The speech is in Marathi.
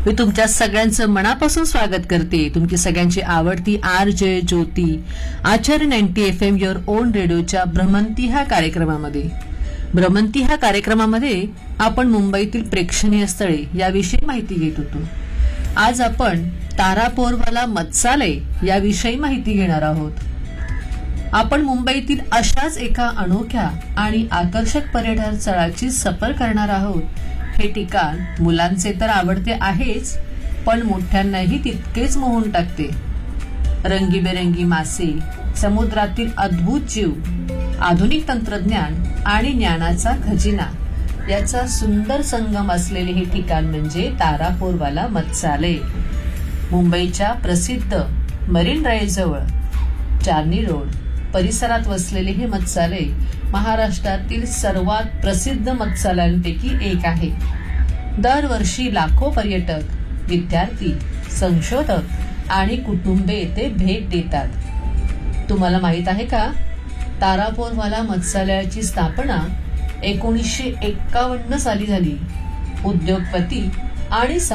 मी तुमच्या सगळ्यांचं मनापासून स्वागत करते. तुमची सगळ्यांची आवडती RJ Jyoti Acharya 90 FM your on रेडिओच्या भ्रमंती ह्या कार्यक्रमामध्ये. भ्रमंती ह्या कार्यक्रमामध्ये आपण मुंबईतील प्रेक्षणीय स्थळे याविषयी माहिती घेत होतो. आज आपण तारापोरवाला मत्स्यालय याविषयी माहिती घेणार आहोत. आपण मुंबईतील अशाच एका अनोख्या आणि आकर्षक पर्यटन स्थळाची सफर करणार आहोत. हे ठिकाण मुलांचे तर आवडते आहेच, पण मोठ्यांनाही तितकेच मोहून टाकते. रंगीबेरंगी मासे, समुद्रातील अद्भुत जीव, आधुनिक तंत्रज्ञान आणि ज्ञानाचा खजिना याचा सुंदर संगम असलेले हे ठिकाण म्हणजे तारापोरवाला मत्स्यालय. मुंबईच्या प्रसिद्ध मरीन ड्राईव्ह जवळ चार्नी रोड परिसरात वसलेले हे मत्स्यालय महाराष्ट्रातील सर्वात प्रसिद्ध मत्स्यालयांपैकी एक आहे. दरवर्षी लाखो पर्यटक, विद्यार्थी, संशोधक आणि कुटुंबे येथे भेट देतात. तुम्हाला माहित आहे का, तारापोरवाला मत्स्यालयाची स्थापना 1951 साली झाली. उद्योगपती आणि